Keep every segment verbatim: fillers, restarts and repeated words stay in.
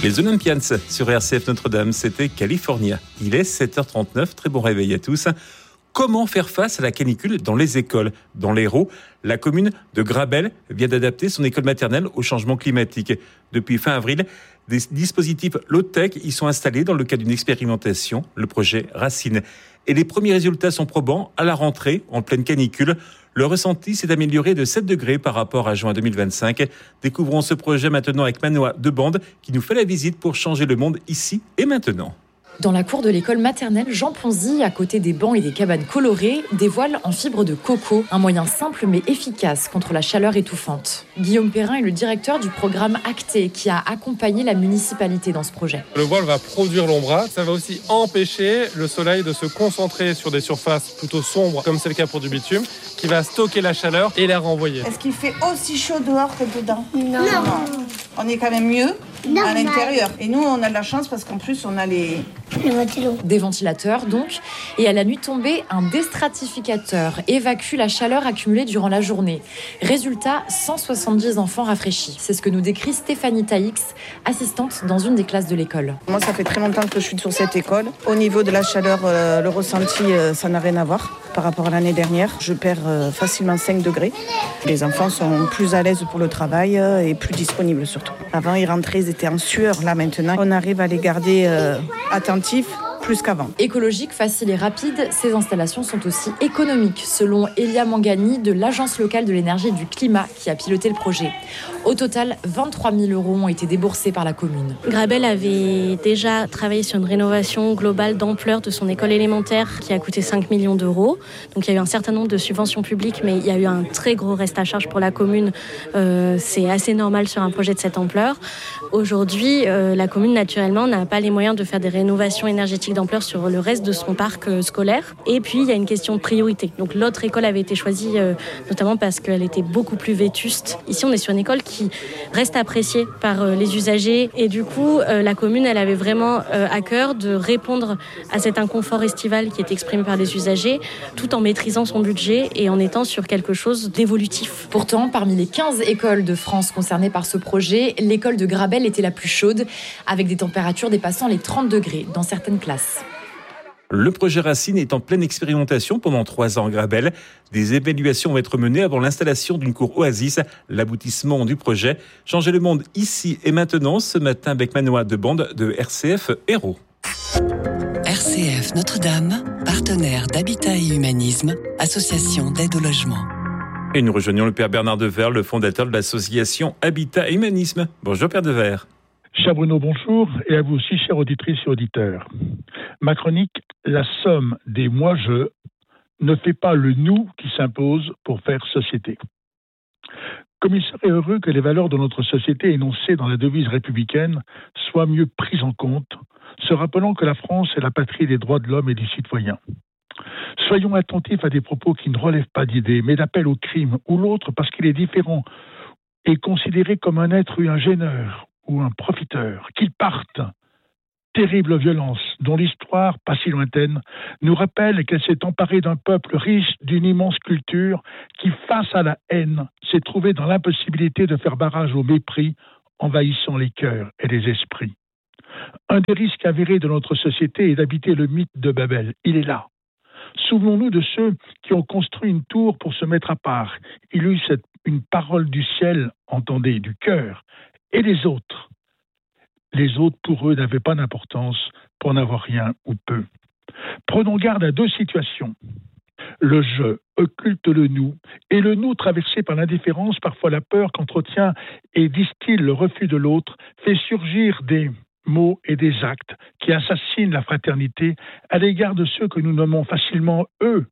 Les Olympians sur R C F Notre-Dame, c'était California. Il est sept heures trente-neuf, très bon réveil à tous. Comment faire face à la canicule dans les écoles ? Dans l'Hérault, la commune de Grabel vient d'adapter son école maternelle au changement climatique. Depuis fin avril, des dispositifs low-tech y sont installés dans le cadre d'une expérimentation, le projet Racine. Et les premiers résultats sont probants. À la rentrée, en pleine canicule, le ressenti s'est amélioré de sept degrés par rapport à juin deux mille vingt-cinq. Découvrons ce projet maintenant avec Manoa Debande qui nous fait la visite pour changer le monde ici et maintenant. Dans la cour de l'école maternelle Jean Ponzy, à côté des bancs et des cabanes colorées, des voiles en fibre de coco, un moyen simple mais efficace contre la chaleur étouffante. Guillaume Perrin est le directeur du programme Acté qui a accompagné la municipalité dans ce projet. Le voile va produire l'ombrage, ça va aussi empêcher le soleil de se concentrer sur des surfaces plutôt sombres, comme c'est le cas pour du bitume, qui va stocker la chaleur et la renvoyer. Est-ce qu'il fait aussi chaud dehors que dedans ? Non. non. On est quand même mieux non, à l'intérieur. Et nous, on a de la chance parce qu'en plus, on a les... Des ventilateurs donc, et à la nuit tombée, un déstratificateur évacue la chaleur accumulée durant la journée. Résultat, cent soixante-dix enfants rafraîchis. C'est ce que nous décrit Stéphanie Taïx, assistante dans une des classes de l'école. Moi, ça fait très longtemps que je suis sur cette école. Au niveau de la chaleur, euh, le ressenti, euh, ça n'a rien à voir par rapport à l'année dernière. Je perds euh, facilement cinq degrés. Les enfants sont plus à l'aise pour le travail euh, et plus disponibles surtout. Avant, ils rentraient, ils étaient en sueur. Là, maintenant, on arrive à les garder euh, attentifs plus qu'avant. Écologique, facile et rapide, ces installations sont aussi économiques, selon Elia Mangani de l'Agence locale de l'énergie et du climat qui a piloté le projet. Au total, vingt-trois mille euros ont été déboursés par la commune. Grabel avait déjà travaillé sur une rénovation globale d'ampleur de son école élémentaire qui a coûté cinq millions d'euros. Donc il y a eu un certain nombre de subventions publiques, mais il y a eu un très gros reste à charge pour la commune. Euh, c'est assez normal sur un projet de cette ampleur. Aujourd'hui, euh, la commune, naturellement, n'a pas les moyens de faire des rénovations énergétiques d'ampleur sur le reste de son parc euh, scolaire. Et puis, il y a une question de priorité. Donc l'autre école avait été choisie euh, notamment parce qu'elle était beaucoup plus vétuste. Ici, on est sur une école qui reste appréciée par euh, les usagers. Et du coup, euh, la commune, elle avait vraiment euh, à cœur de répondre à cet inconfort estival qui est exprimé par les usagers, tout en maîtrisant son budget et en étant sur quelque chose d'évolutif. Pourtant, parmi les quinze écoles de France concernées par ce projet, l'école de Grabel était la plus chaude, avec des températures dépassant les trente degrés dans certaines classes. Le projet Racine est en pleine expérimentation pendant trois ans à Grabel. Des évaluations vont être menées avant l'installation d'une cour Oasis, l'aboutissement du projet. Changer le monde ici et maintenant, ce matin avec Manoa Debande de R C F Hérault. R C F Notre-Dame, partenaire d'Habitat et Humanisme, association d'aide au logement. Et nous rejoignons le Père Bernard Devers, le fondateur de l'association Habitat et Humanisme. Bonjour Père Devers. Cher Bruno, bonjour, et à vous aussi, chères auditrices et auditeurs. Ma chronique, la somme des moi-je, ne fait pas le nous qui s'impose pour faire société. Comme il serait heureux que les valeurs de notre société énoncées dans la devise républicaine soient mieux prises en compte, se rappelant que la France est la patrie des droits de l'homme et des citoyens. Soyons attentifs à des propos qui ne relèvent pas d'idées, mais d'appel au crime, ou l'autre, parce qu'il est différent, est considéré comme un être ou un gêneur, ou un profiteur, qu'il parte. Terrible violence, dont l'histoire, pas si lointaine, nous rappelle qu'elle s'est emparée d'un peuple riche d'une immense culture qui, face à la haine, s'est trouvé dans l'impossibilité de faire barrage au mépris, envahissant les cœurs et les esprits. Un des risques avérés de notre société est d'habiter le mythe de Babel. Il est là. Souvenons-nous de ceux qui ont construit une tour pour se mettre à part. Il y eut cette, une parole du ciel, entendez, du cœur, et les autres. Les autres, pour eux, n'avaient pas d'importance pour n'avoir rien ou peu. Prenons garde à deux situations. Le je occulte le nous, et le nous traversé par l'indifférence, parfois la peur qu'entretient et distille le refus de l'autre, fait surgir des mots et des actes qui assassinent la fraternité à l'égard de ceux que nous nommons facilement eux.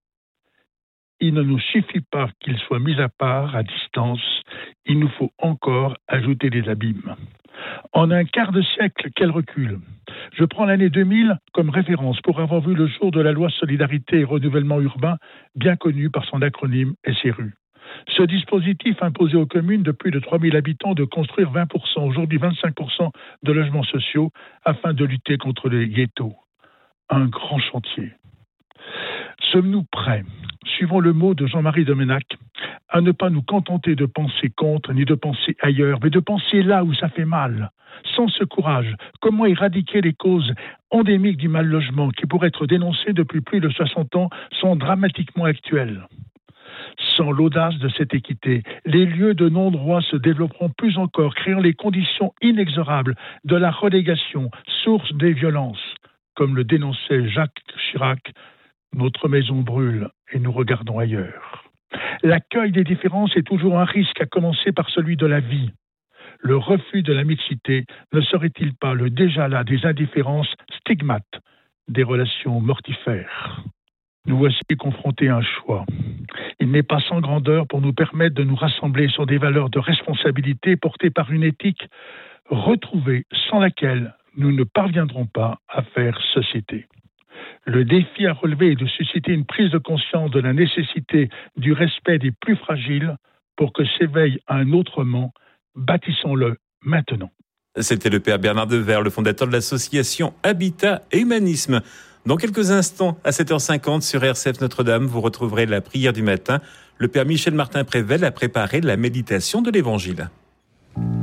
Il ne nous suffit pas qu'ils soient mis à part, à distance, il nous faut encore ajouter des abîmes. En un quart de siècle, quel recul. Je prends l'année deux mille comme référence pour avoir vu le jour de la loi Solidarité et Renouvellement Urbain, bien connue par son acronyme S R U. Ce dispositif imposait aux communes de plus de trois mille habitants de construire vingt pour cent, aujourd'hui vingt-cinq pour cent de logements sociaux afin de lutter contre les ghettos. Un grand chantier. Sommes-nous prêts, suivant le mot de Jean-Marie Domenac, à ne pas nous contenter de penser contre, ni de penser ailleurs, mais de penser là où ça fait mal. Sans ce courage, comment éradiquer les causes endémiques du mal-logement qui, pour être dénoncées depuis plus de soixante ans, sont dramatiquement actuelles? Sans l'audace de cette équité, les lieux de non-droit se développeront plus encore, créant les conditions inexorables de la relégation, source des violences. Comme le dénonçait Jacques Chirac, notre maison brûle et nous regardons ailleurs. L'accueil des différences est toujours un risque, à commencer par celui de la vie. Le refus de la mixité ne serait-il pas le déjà là des indifférences stigmates, des relations mortifères? Nous voici confrontés à un choix. Il n'est pas sans grandeur pour nous permettre de nous rassembler sur des valeurs de responsabilité portées par une éthique retrouvée sans laquelle nous ne parviendrons pas à faire société. Le défi à relever est de susciter une prise de conscience de la nécessité du respect des plus fragiles pour que s'éveille un autrement. Bâtissons-le maintenant. C'était le père Bernard Devers, le fondateur de l'association Habitat et Humanisme. Dans quelques instants, à sept heures cinquante sur R C F Notre-Dame, vous retrouverez la prière du matin. Le père Michel Martin-Prével a préparé la méditation de l'Évangile.